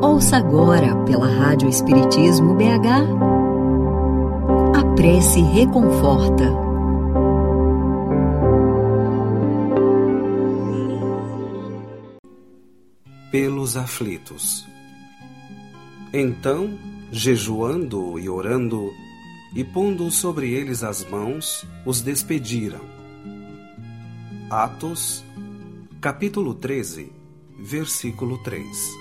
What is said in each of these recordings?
Ouça agora pela Rádio Espiritismo BH. A prece reconforta. Pelos aflitos. Então, jejuando e orando, e pondo sobre eles as mãos, os despediram. Atos, capítulo 13, versículo 3.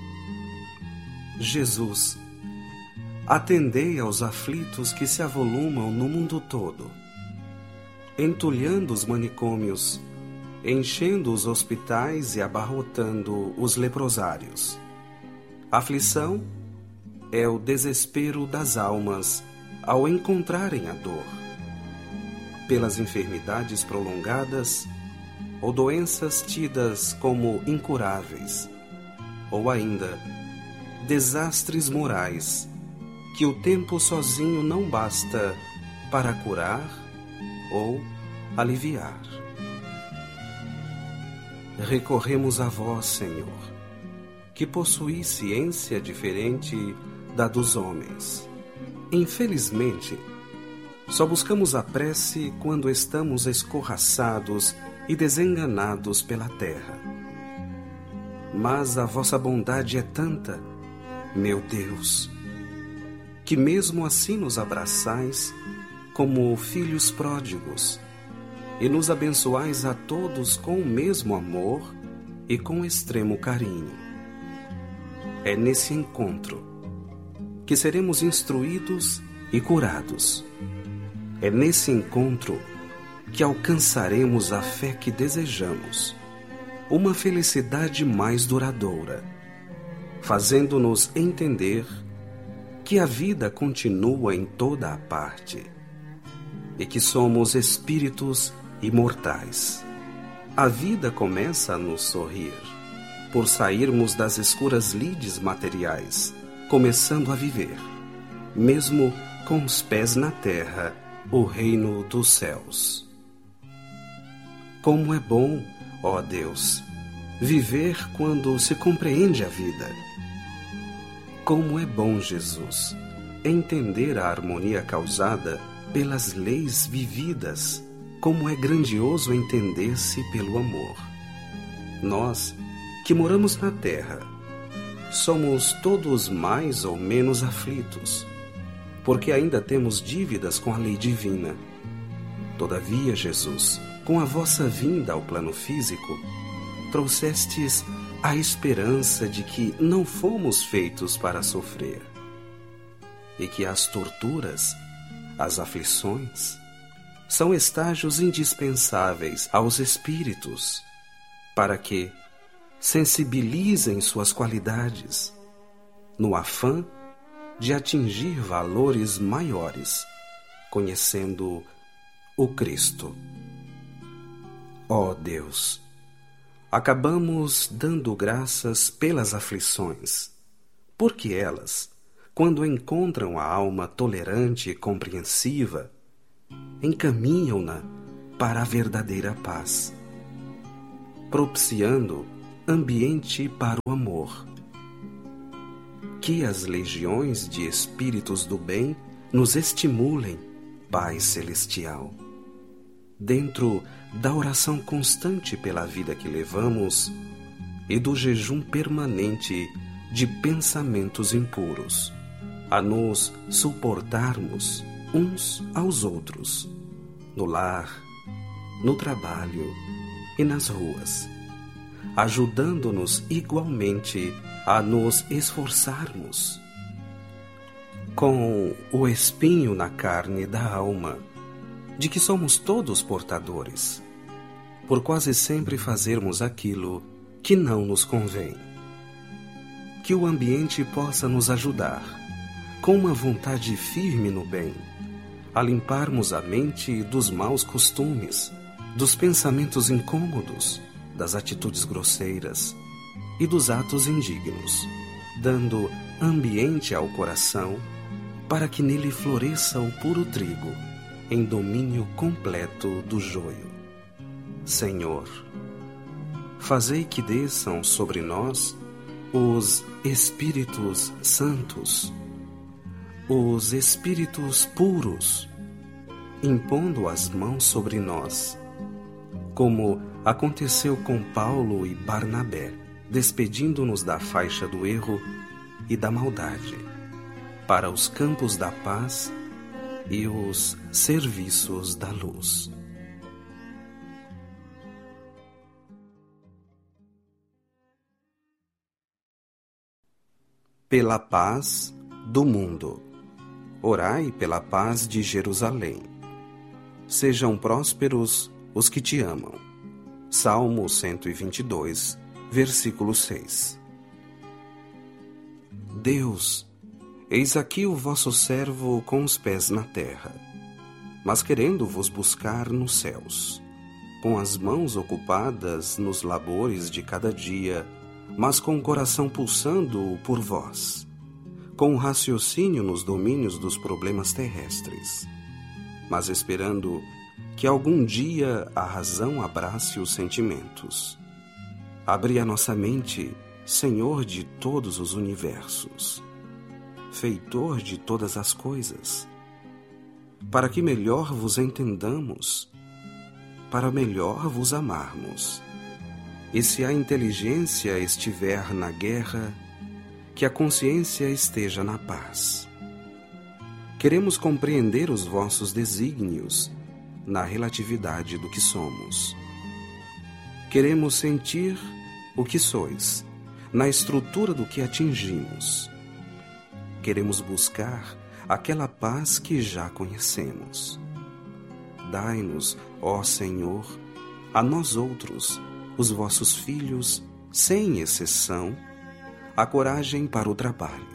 Jesus, atendei aos aflitos que se avolumam no mundo todo, entulhando os manicômios, enchendo os hospitais e abarrotando os leprosários. Aflição é o desespero das almas ao encontrarem a dor, pelas enfermidades prolongadas ou doenças tidas como incuráveis, ou ainda desastres morais que o tempo sozinho não basta para curar ou aliviar. Recorremos a vós, Senhor, que possuís ciência diferente da dos homens. Infelizmente, só buscamos a prece quando estamos escorraçados e desenganados pela terra. Mas a vossa bondade é tanta, meu Deus, que mesmo assim nos abraçais como filhos pródigos e nos abençoais a todos com o mesmo amor e com extremo carinho. É nesse encontro que seremos instruídos e curados. É nesse encontro que alcançaremos a fé que desejamos, uma felicidade mais duradoura, fazendo-nos entender que a vida continua em toda a parte e que somos espíritos imortais. A vida começa a nos sorrir por sairmos das escuras lides materiais, começando a viver, mesmo com os pés na terra, o reino dos céus. Como é bom, ó Deus, viver quando se compreende a vida. Como é bom, Jesus, entender a harmonia causada pelas leis vividas. Como é grandioso entender-se pelo amor. Nós, que moramos na terra, somos todos mais ou menos aflitos, porque ainda temos dívidas com a lei divina. Todavia, Jesus, com a vossa vinda ao plano físico, trouxestes a esperança de que não fomos feitos para sofrer, e que as torturas, as aflições, são estágios indispensáveis aos espíritos, para que sensibilizem suas qualidades, no afã de atingir valores maiores, conhecendo o Cristo. Ó Deus, acabamos dando graças pelas aflições, porque elas, quando encontram a alma tolerante e compreensiva, encaminham-na para a verdadeira paz, propiciando ambiente para o amor. Que as legiões de espíritos do bem nos estimulem, Pai Celestial, dentro da oração constante pela vida que levamos e do jejum permanente de pensamentos impuros, a nos suportarmos uns aos outros, no lar, no trabalho e nas ruas, ajudando-nos igualmente a nos esforçarmos, com o espinho na carne da alma, de que somos todos portadores, por quase sempre fazermos aquilo que não nos convém. Que o ambiente possa nos ajudar, com uma vontade firme no bem, a limparmos a mente dos maus costumes, dos pensamentos incômodos, das atitudes grosseiras e dos atos indignos, dando ambiente ao coração para que nele floresça o puro trigo, em domínio completo do joio. Senhor, fazei que desçam sobre nós os Espíritos Santos, os Espíritos puros, impondo as mãos sobre nós, como aconteceu com Paulo e Barnabé, despedindo-nos da faixa do erro e da maldade, para os campos da paz e os serviços da luz. Pela paz do mundo. Orai pela paz de Jerusalém. Sejam prósperos os que te amam. Salmo 122, versículo 6. Deus, eis aqui o vosso servo com os pés na terra, mas querendo vos buscar nos céus, com as mãos ocupadas nos labores de cada dia, mas com o coração pulsando por vós, com o raciocínio nos domínios dos problemas terrestres, mas esperando que algum dia a razão abrace os sentimentos. Abri a nossa mente, Senhor de todos os universos, Feitor de todas as coisas, para que melhor vos entendamos, para melhor vos amarmos. E se a inteligência estiver na guerra, que a consciência esteja na paz. Queremos compreender os vossos desígnios na relatividade do que somos. Queremos sentir o que sois, na estrutura do que atingimos. Queremos buscar aquela paz que já conhecemos. Dai-nos, ó Senhor, a nós outros, os vossos filhos, sem exceção, a coragem para o trabalho,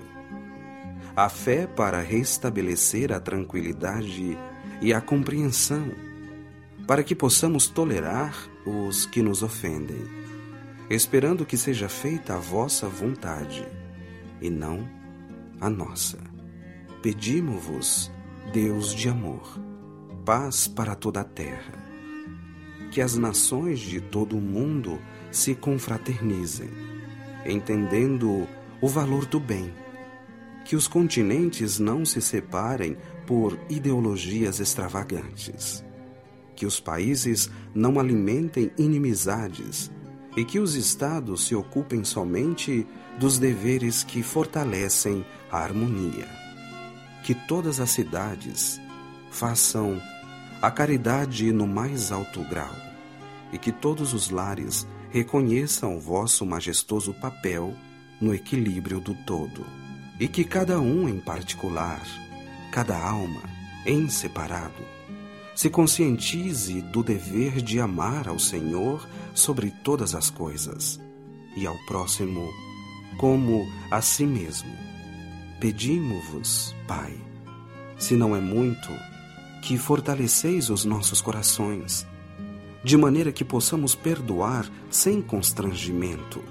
a fé para restabelecer a tranquilidade e a compreensão, para que possamos tolerar os que nos ofendem, esperando que seja feita a vossa vontade, e não a nossa. Pedimo-vos, Deus de amor, paz para toda a terra, que as nações de todo o mundo se confraternizem, entendendo o valor do bem, que os continentes não se separem por ideologias extravagantes, que os países não alimentem inimizades e que os estados se ocupem somente dos deveres que fortalecem a harmonia, que todas as cidades façam a caridade no mais alto grau, e que todos os lares reconheçam o vosso majestoso papel no equilíbrio do todo, e que cada um em particular, cada alma em separado, se conscientize do dever de amar ao Senhor sobre todas as coisas, e ao próximo como a si mesmo. Pedimo-vos, Pai, se não é muito, que fortaleceis os nossos corações, de maneira que possamos perdoar sem constrangimento,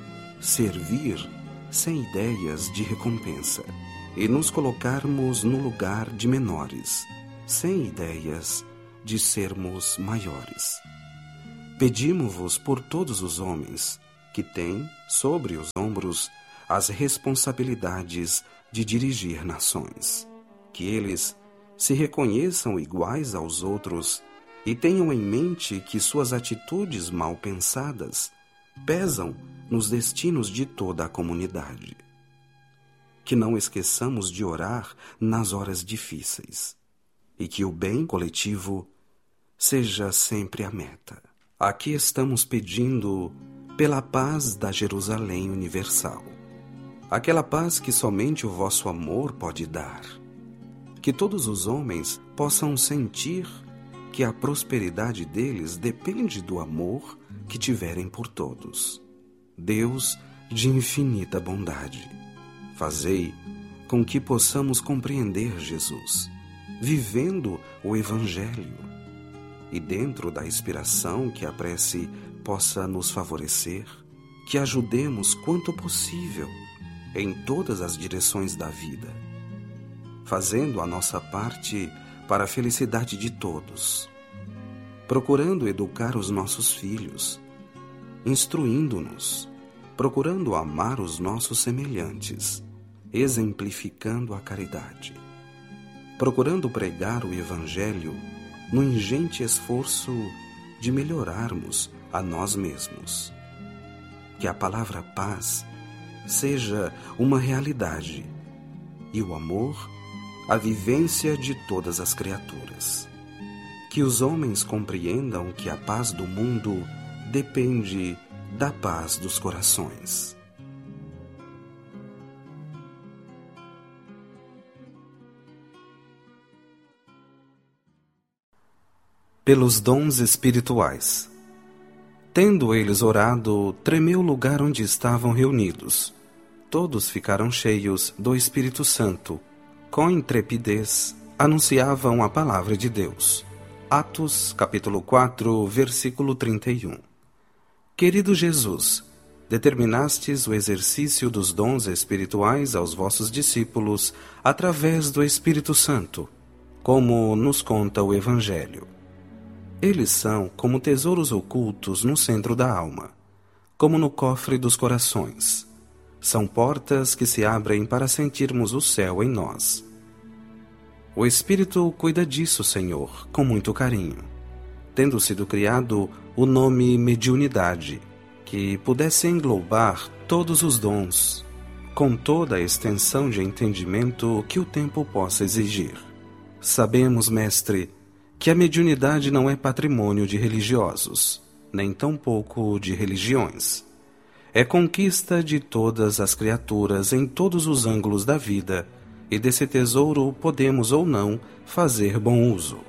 servir sem ideias de recompensa, e nos colocarmos no lugar de menores, sem ideias de sermos maiores. Pedimo-vos por todos os homens que têm sobre os ombros as responsabilidades de dirigir nações, que eles se reconheçam iguais aos outros e tenham em mente que suas atitudes mal pensadas pesam nos destinos de toda a comunidade. Que não esqueçamos de orar nas horas difíceis e que o bem coletivo seja sempre a meta. Aqui estamos pedindo pela paz da Jerusalém universal, aquela paz que somente o vosso amor pode dar. Que todos os homens possam sentir que a prosperidade deles depende do amor que tiverem por todos. Deus de infinita bondade, fazei com que possamos compreender Jesus, vivendo o Evangelho, e dentro da inspiração que a prece possa nos favorecer, que ajudemos quanto possível em todas as direções da vida, fazendo a nossa parte para a felicidade de todos, procurando educar os nossos filhos, instruindo-nos, procurando amar os nossos semelhantes, exemplificando a caridade, procurando pregar o Evangelho no ingente esforço de melhorarmos a nós mesmos. Que a palavra paz seja uma realidade e o amor a vivência de todas as criaturas. Que os homens compreendam que a paz do mundo depende da paz dos corações. Pelos dons espirituais. Tendo eles orado, tremeu o lugar onde estavam reunidos. Todos ficaram cheios do Espírito Santo. Com intrepidez, anunciavam a palavra de Deus. Atos, capítulo 4, versículo 31. Querido Jesus, determinastes o exercício dos dons espirituais aos vossos discípulos através do Espírito Santo, como nos conta o Evangelho. Eles são como tesouros ocultos no centro da alma, como no cofre dos corações. São portas que se abrem para sentirmos o céu em nós. O Espírito cuida disso, Senhor, com muito carinho, tendo sido criado o nome mediunidade, que pudesse englobar todos os dons, com toda a extensão de entendimento que o tempo possa exigir. Sabemos, Mestre, que a mediunidade não é patrimônio de religiosos, nem tampouco de religiões. É conquista de todas as criaturas em todos os ângulos da vida, e desse tesouro podemos ou não fazer bom uso.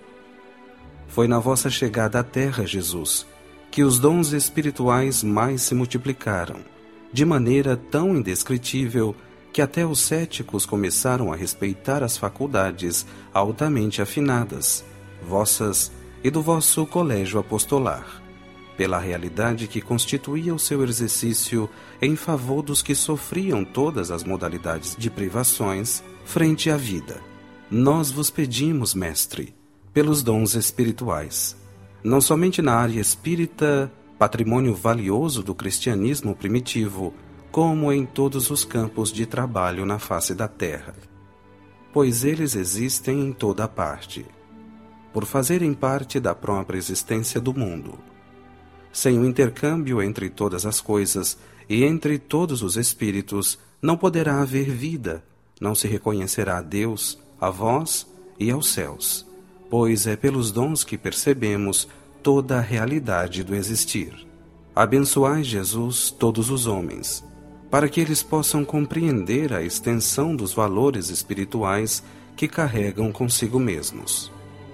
Foi na vossa chegada à Terra, Jesus, que os dons espirituais mais se multiplicaram, de maneira tão indescritível que até os céticos começaram a respeitar as faculdades altamente afinadas, vossas e do vosso colégio apostolar, pela realidade que constituía o seu exercício em favor dos que sofriam todas as modalidades de privações frente à vida. Nós vos pedimos, Mestre, pelos dons espirituais, não somente na área espírita, patrimônio valioso do cristianismo primitivo, como em todos os campos de trabalho na face da terra, pois eles existem em toda parte, por fazerem parte da própria existência do mundo. Sem o intercâmbio entre todas as coisas e entre todos os espíritos, não poderá haver vida, não se reconhecerá a Deus, a vós e aos céus, pois é pelos dons que percebemos toda a realidade do existir. Abençoai, Jesus, todos os homens, para que eles possam compreender a extensão dos valores espirituais que carregam consigo mesmos.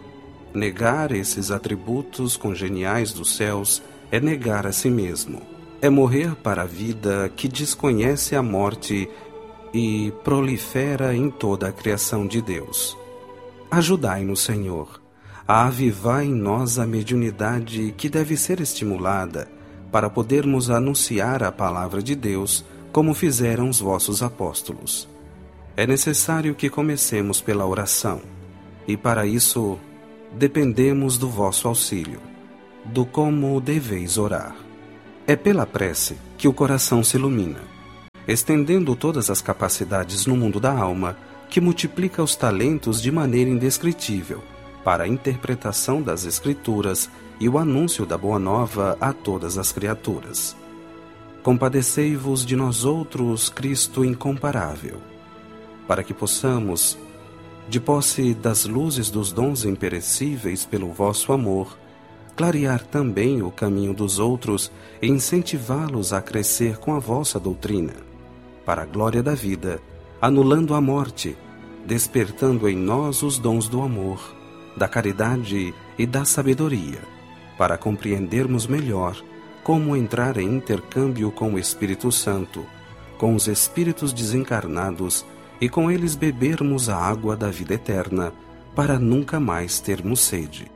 Negar esses atributos congeniais dos céus é negar a si mesmo, é morrer para a vida que desconhece a morte e prolifera em toda a criação de Deus. Ajudai-nos, Senhor, a avivar em nós a mediunidade que deve ser estimulada para podermos anunciar a palavra de Deus como fizeram os vossos apóstolos. É necessário que comecemos pela oração, e para isso dependemos do vosso auxílio, do como deveis orar. É pela prece que o coração se ilumina, estendendo todas as capacidades no mundo da alma, que multiplica os talentos de maneira indescritível, para a interpretação das Escrituras e o anúncio da Boa Nova a todas as criaturas. Compadecei-vos de nós outros, Cristo incomparável, para que possamos, de posse das luzes dos dons imperecíveis pelo vosso amor, clarear também o caminho dos outros e incentivá-los a crescer com a vossa doutrina, para a glória da vida, anulando a morte, despertando em nós os dons do amor, da caridade e da sabedoria, para compreendermos melhor como entrar em intercâmbio com o Espírito Santo, com os espíritos desencarnados e com eles bebermos a água da vida eterna, para nunca mais termos sede.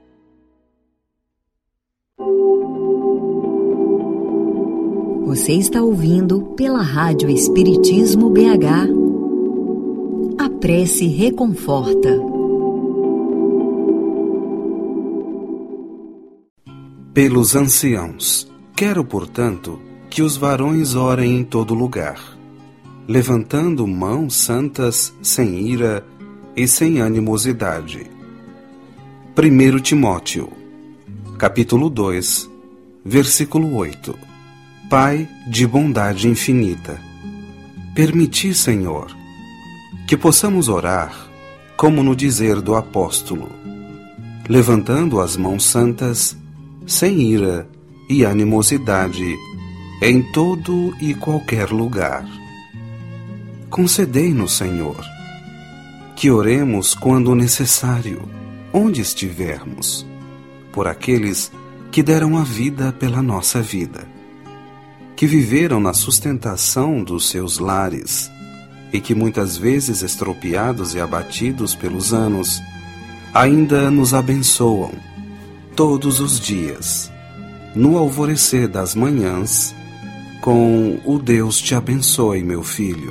Você está ouvindo pela Rádio Espiritismo BH. A prece reconforta. Pelos anciãos. Quero, portanto, que os varões orem em todo lugar, levantando mãos santas sem ira e sem animosidade. 1 Timóteo, capítulo 2, versículo 8. Pai de bondade infinita, permiti, Senhor, que possamos orar como no dizer do apóstolo, levantando as mãos santas, sem ira e animosidade, em todo e qualquer lugar. Concedei-nos, Senhor, que oremos quando necessário, onde estivermos, por aqueles que deram a vida pela nossa vida, que viveram na sustentação dos seus lares e que muitas vezes, estropiados e abatidos pelos anos, ainda nos abençoam todos os dias, no alvorecer das manhãs, com o Deus te abençoe, meu filho.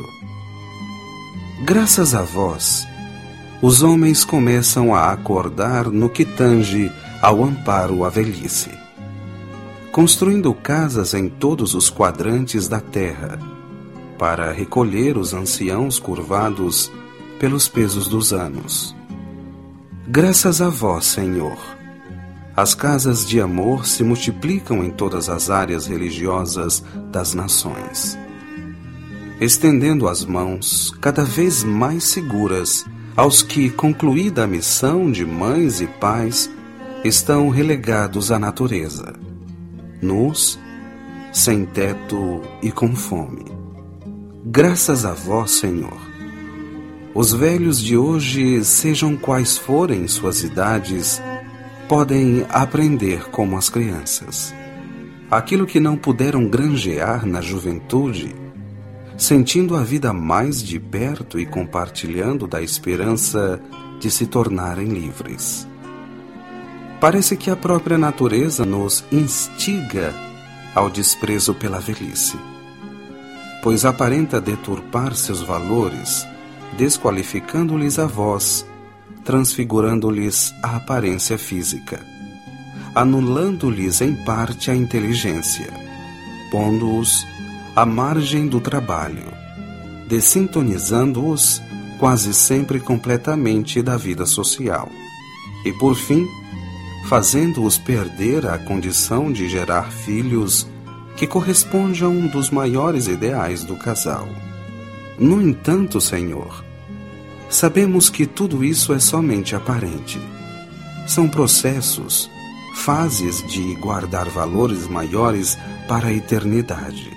Graças a vós, os homens começam a acordar no que tange ao amparo à velhice, construindo casas em todos os quadrantes da terra, para recolher os anciãos curvados pelos pesos dos anos. Graças a vós, Senhor, as casas de amor se multiplicam em todas as áreas religiosas das nações, estendendo as mãos cada vez mais seguras aos que, concluída a missão de mães e pais, estão relegados à natureza, nus, sem teto e com fome. Graças a vós, Senhor, os velhos de hoje, sejam quais forem suas idades, podem aprender como as crianças aquilo que não puderam granjear na juventude, sentindo a vida mais de perto e compartilhando da esperança de se tornarem livres. Parece que a própria natureza nos instiga ao desprezo pela velhice, pois aparenta deturpar seus valores, desqualificando-lhes a voz, transfigurando-lhes a aparência física, anulando-lhes em parte a inteligência, pondo-os à margem do trabalho, desintonizando-os quase sempre completamente da vida social, e por fim, fazendo-os perder a condição de gerar filhos que corresponde a um dos maiores ideais do casal. No entanto, Senhor, sabemos que tudo isso é somente aparente. São processos, fases de guardar valores maiores para a eternidade.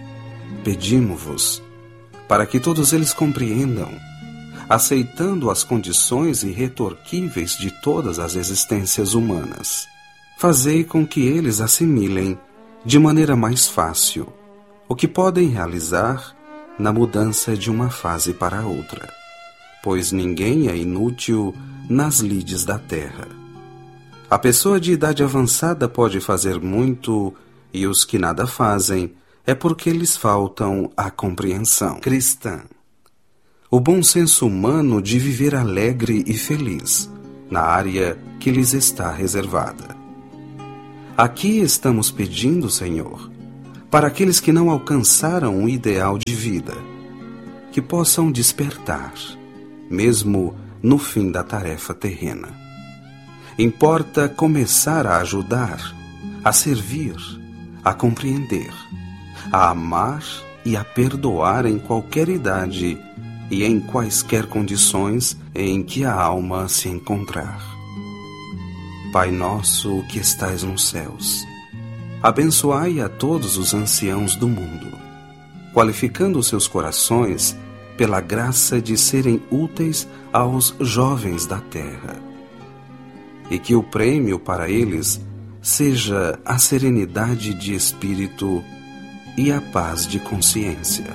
Pedimos-vos para que todos eles compreendam, aceitando as condições irretorquíveis de todas as existências humanas. Fazei com que eles assimilem de maneira mais fácil o que podem realizar na mudança de uma fase para outra, pois ninguém é inútil nas lides da terra. A pessoa de idade avançada pode fazer muito, e os que nada fazem é porque lhes faltam a compreensão cristã, o bom senso humano de viver alegre e feliz na área que lhes está reservada. Aqui estamos pedindo, Senhor, para aqueles que não alcançaram o ideal de vida, que possam despertar, mesmo no fim da tarefa terrena. Importa começar a ajudar, a servir, a compreender, a amar e a perdoar em qualquer idade e em quaisquer condições em que a alma se encontrar. Pai nosso que estais nos céus, abençoai a todos os anciãos do mundo, qualificando seus corações pela graça de serem úteis aos jovens da terra, e que o prêmio para eles seja a serenidade de espírito e a paz de consciência.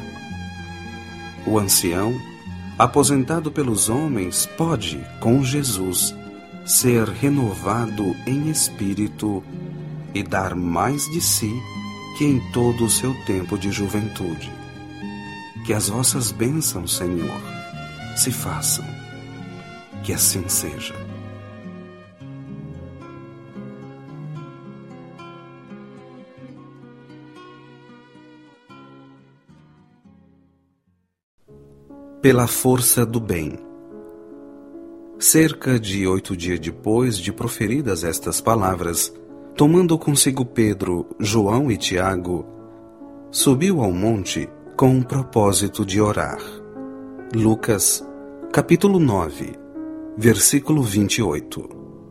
O ancião, aposentado pelos homens, pode, com Jesus, ser renovado em espírito e dar mais de si que em todo o seu tempo de juventude. Que as vossas bênçãos, Senhor, se façam. Que assim seja. pela força do bem. Cerca de 8 dias depois de proferidas estas palavras, tomando consigo Pedro, João e Tiago, subiu ao monte com o propósito de orar. Lucas, capítulo 9, versículo 28.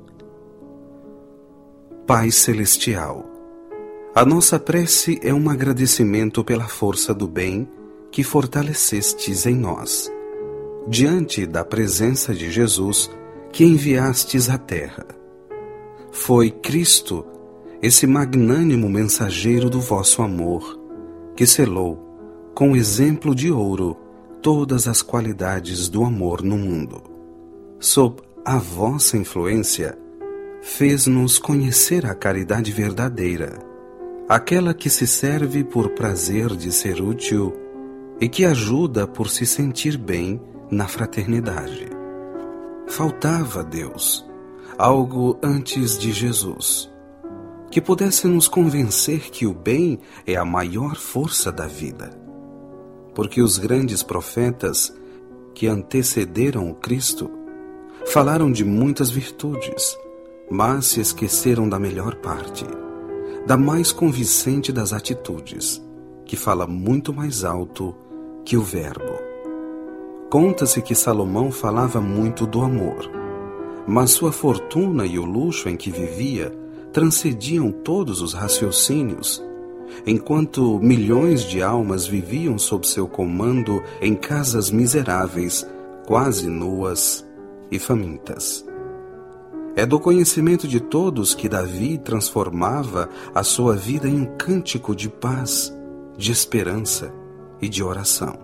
Pai Celestial, a nossa prece é um agradecimento pela força do bem que fortalecestes em nós, diante da presença de Jesus que enviastes à terra. Foi Cristo, esse magnânimo mensageiro do vosso amor, que selou, com exemplo de ouro, todas as qualidades do amor no mundo. Sob a vossa influência, fez-nos conhecer a caridade verdadeira, aquela que se serve por prazer de ser útil e que ajuda por se sentir bem na fraternidade. Faltava a Deus algo antes de Jesus, que pudesse nos convencer que o bem é a maior força da vida. Porque os grandes profetas que antecederam o Cristo falaram de muitas virtudes, mas se esqueceram da melhor parte, da mais convincente das atitudes, que fala muito mais alto que o verbo. Conta-se que Salomão falava muito do amor, mas sua fortuna e o luxo em que vivia transcendiam todos os raciocínios, enquanto milhões de almas viviam sob seu comando em casas miseráveis, quase nuas e famintas. É do conhecimento de todos que Davi transformava a sua vida em um cântico de paz, de esperança e de oração.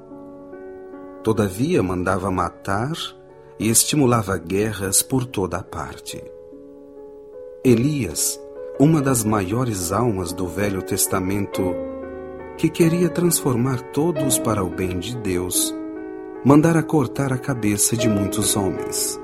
Todavia mandava matar e estimulava guerras por toda a parte. Elias, uma das maiores almas do Velho Testamento, que queria transformar todos para o bem de Deus, mandara cortar a cabeça de muitos homens.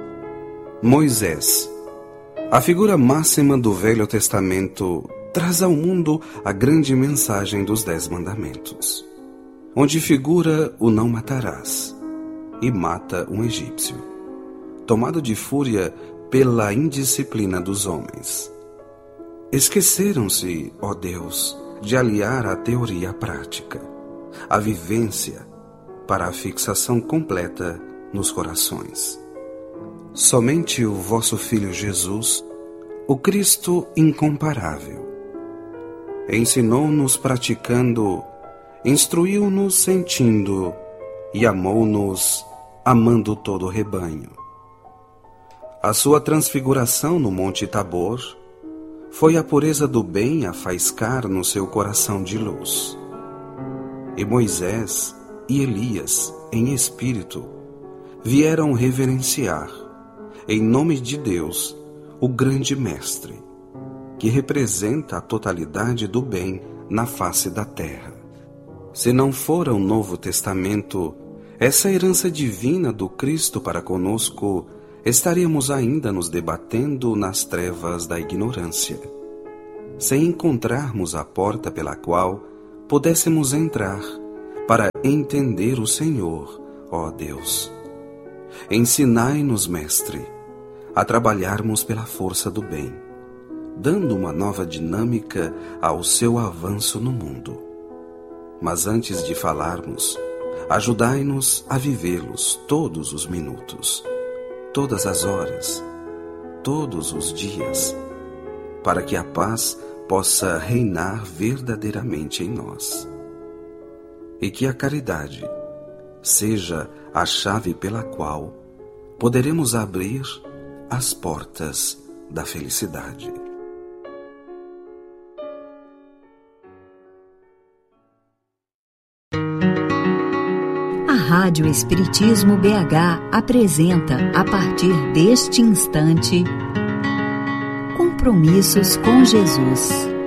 Moisés, a figura máxima do Velho Testamento, traz ao mundo a grande mensagem dos 10 mandamentos, onde figura o não matarás, e mata um egípcio, tomado de fúria pela indisciplina dos homens. Esqueceram-se, ó Deus, de aliar a teoria à prática, a vivência, para a fixação completa nos corações. Somente o vosso Filho Jesus, o Cristo incomparável, ensinou-nos praticando, instruiu-nos sentindo e amou-nos amando todo o rebanho. A sua transfiguração no Monte Tabor foi a pureza do bem a faiscar no seu coração de luz. E Moisés e Elias, em espírito, vieram reverenciar, em nome de Deus, o grande Mestre, que representa a totalidade do bem na face da terra. Se não fora o Novo Testamento, essa herança divina do Cristo para conosco, estaríamos ainda nos debatendo nas trevas da ignorância, sem encontrarmos a porta pela qual pudéssemos entrar para entender o Senhor, ó Deus. Ensinai-nos, Mestre, a trabalharmos pela força do bem, dando uma nova dinâmica ao seu avanço no mundo. Mas antes de falarmos, ajudai-nos a vivê-los todos os minutos, todas as horas, todos os dias, para que a paz possa reinar verdadeiramente em nós. E que a caridade seja a chave pela qual poderemos abrir as portas da felicidade. A Rádio Espiritismo BH apresenta, a partir deste instante, Compromissos com Jesus.